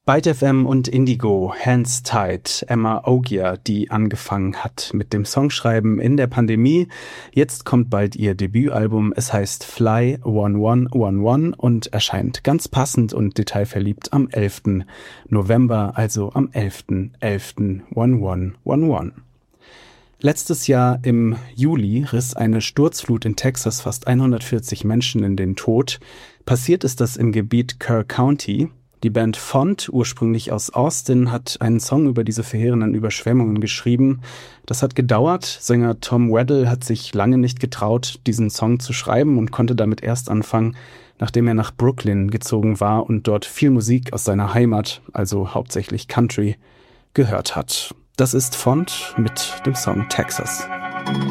Byte FM und Indigo, Hands Tied, Emma Ogier, die angefangen hat mit dem Songschreiben in der Pandemie. Jetzt kommt bald ihr Debütalbum, es heißt Fly 1111 und erscheint ganz passend und detailverliebt am 11. November, also am 11.11.1111. Letztes Jahr im Juli riss eine Sturzflut in Texas fast 140 Menschen in den Tod. Passiert ist das im Gebiet Kerr County. Die Band Font, ursprünglich aus Austin, hat einen Song über diese verheerenden Überschwemmungen geschrieben. Das hat gedauert. Sänger Tom Weddle hat sich lange nicht getraut, diesen Song zu schreiben und konnte damit erst anfangen, nachdem er nach Brooklyn gezogen war und dort viel Musik aus seiner Heimat, also hauptsächlich Country, gehört hat. Das ist Font mit dem Song Texas.